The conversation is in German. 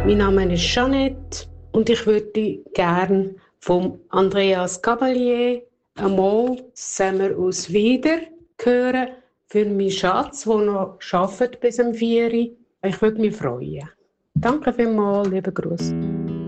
Mein Name ist Jeanette und ich würde gerne von Andreas Gabalier einmal «Sommer aus Wieder» hören für meinen Schatz, der noch arbeitet bis um 4 Uhr. Ich würde mich freuen. Danke vielmals, liebe Grüße.